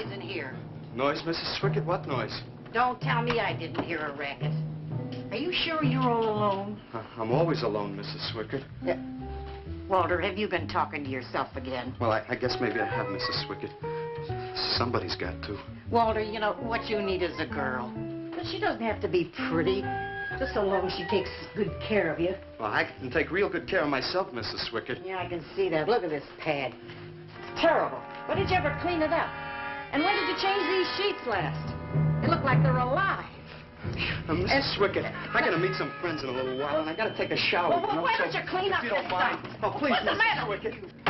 noise in here? Noise, Mrs. Swickett? What noise? Don't tell me I didn't hear a racket. Are you sure you're all alone? I'm always alone, Mrs. Swickett. Walter, have you been talking to yourself again? Well, I guess maybe I have, Mrs. Swickett. Somebody's got to. Walter, you know, what you need is a girl. But she doesn't have to be pretty. Just so long as she takes good care of you. Well, I can take real good care of myself, Mrs. Swickett. Yeah, I can see that. Look at this pad. Terrible. When did you ever clean it up? And when did you change these sheets last? They look like they're alive. Mrs. Swickett, I gotta meet some friends in a little while, and I gotta take a shower. Well, why don't you clean up if you don't this mind. stuff? Oh, please, What's the Mrs. matter? Swickett.